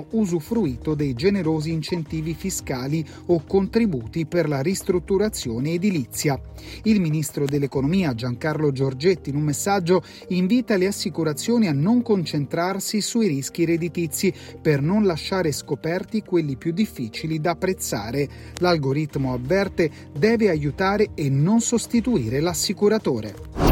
hanno usufruito dei generosi incentivi fiscali o contributi per la ristrutturazione edilizia. Il ministro dell'Economia Giancarlo Giorgetti in un messaggio invita le assicurazioni a non concentrarsi sui rischi redditizi per non lasciare scoperti quelli più difficili da apprezzare. L'algoritmo, avverte, deve aiutare e non sostituire l'assicuratore.